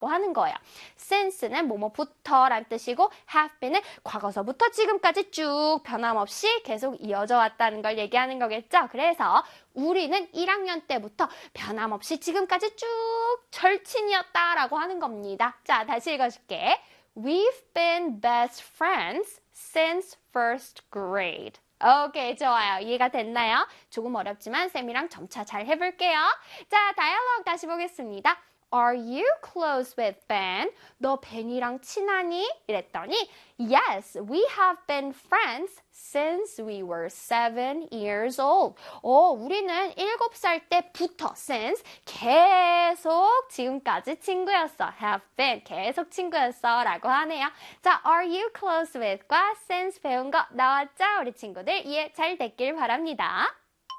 하는 거예요. since는 뭐뭐부터 라는 뜻이고 have been은 과거서부터 지금까지 쭉 변함없이 계속 이어져 왔다는 걸 얘기하는 거겠죠. 그래서 우리는 1학년 때부터 변함없이 지금까지 쭉 절친이었다라고 하는 겁니다. 자, 다시 읽어줄게. We've been best friends since first grade. 오케이, 좋아요. 이해가 됐나요? 조금 어렵지만 쌤이랑 점차 잘 해볼게요. 자, 다이얼로그 다시 보겠습니다. Are you close with Ben? 너 벤이랑 친하니? 이랬더니 Yes, we have been friends since we were 7 years old. 우리는 7살 때부터 since 계속 지금까지 친구였어. have been 계속 친구였어 라고 하네요. 자, are you close with과 since 배운 거 나왔죠? 우리 친구들 이해 잘 됐길 바랍니다.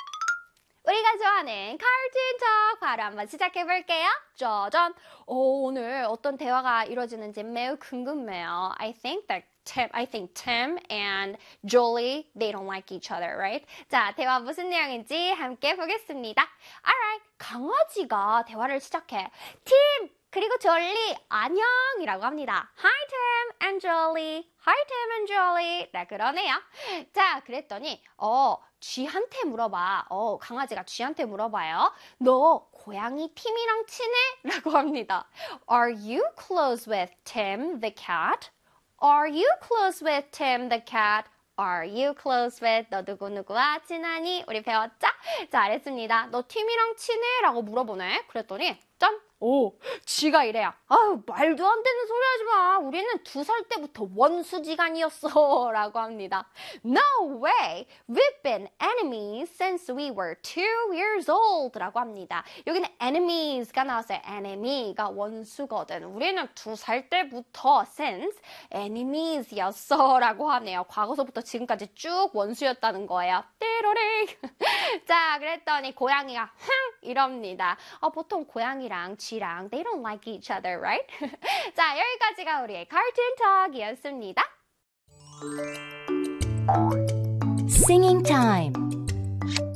우리가 좋아하는 카툰 톡 바로 한번 시작해볼게요. 짜잔! 오늘 어떤 대화가 이루어지는지 매우 궁금해요. I think Tim and Jolie, they don't like each other, right? 자, 대화 무슨 내용인지 함께 보겠습니다. Alright, 강아지가 대화를 시작해. Tim! 그리고 졸리, 안녕이라고 합니다. Hi Tim and Jolie. Hi Tim and Jolie. 네, 그러네요. 자, 그랬더니 쥐한테 물어봐. 강아지가 쥐한테 물어봐요. 너 고양이 팀이랑 친해? 라고 합니다. Are you close with Tim the cat? Are you close with Tim the cat? Are you close with 너 누구누구와 친하니? 우리 배웠죠? 잘했습니다. 너 팀이랑 친해? 라고 물어보네. 그랬더니 짠! 쥐가 이래요. 아유, 말도 안 되는 소리 하지 마. 우리는 2살 때부터 원수지간이었어. 라고 합니다. No way. We've been enemies since we were 2 years old. 라고 합니다. 여기는 enemies가 나왔어요. enemy가 원수거든. 우리는 2살 때부터 since enemies였어. 라고 하네요. 과거서부터 지금까지 쭉 원수였다는 거예요. 띠로링. 자, 그랬더니 고양이가 이럽니다. 보통 고양이랑 쥐랑 they don't like each other, right? 자, 여기까지가 우리의 카툰 톡이었습니다. Singing time.